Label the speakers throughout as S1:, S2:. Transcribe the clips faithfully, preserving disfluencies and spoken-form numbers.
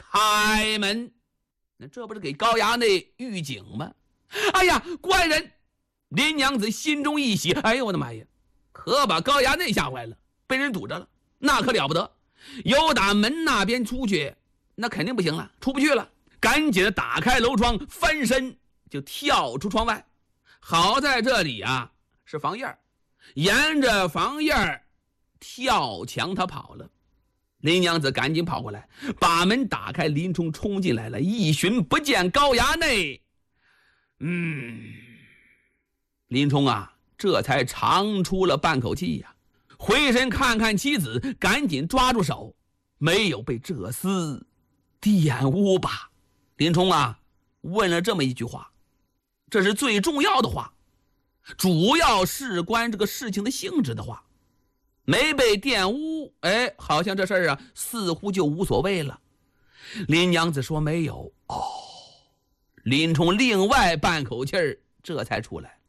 S1: 开门。那这不是给高衙内预警吗？哎呀，官人！林娘子心中一喜，哎呦我的妈呀，可把高衙内吓坏了，被人堵着了，那可了不得。由打门那边出去，那肯定不行了，出不去了，赶紧打开楼窗，翻身就跳出窗外。好在这里啊是房檐，沿着房檐跳墙他跑了。林娘子赶紧跑过来，把门打开，林冲冲进来了，一寻不见高衙内，嗯，林冲啊这才长出了半口气呀、啊，回身看看妻子，赶紧抓住手，没有被这厮玷污吧？林冲啊问了这么一句话，这是最重要的话，主要事关这个事情的性质的话。没被玷污，哎，好像这事儿啊似乎就无所谓了。林娘子说没有。哦，林冲另外半口气儿这才出来。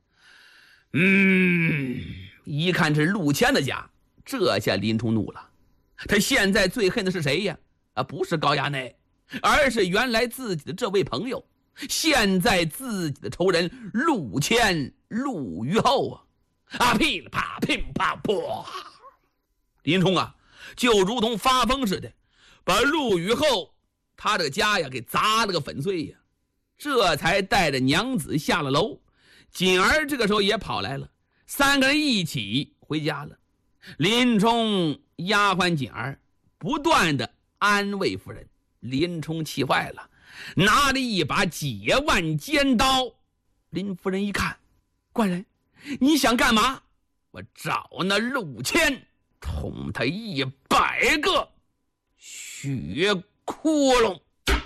S1: 嗯，一看这是陆谦的家，这下林冲怒了。他现在最恨的是谁呀？啊，不是高衙内，而是原来自己的这位朋友，现在自己的仇人陆谦、陆虞候啊！啊，噼里啪噼啪噗！林冲啊，就如同发疯似的，把陆虞候他这个家呀给砸了个粉碎呀，这才带着娘子下了楼。锦儿这个时候也跑来了，三个人一起回家了。林冲丫鬟锦儿不断的安慰夫人，林冲气坏了，拿了一把解腕尖刀。林夫人一看，官人你想干嘛？我找那陆谦捅他一百个血窟窿。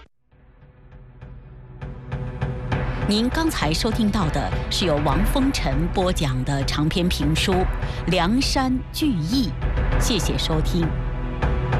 S2: 您刚才收听到的是由王风尘播讲的长篇评书《梁山聚义》，谢谢收听。